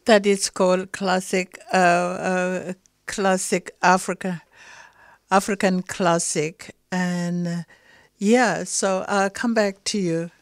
That is called classic African classic. And yeah, so I'll come back to you.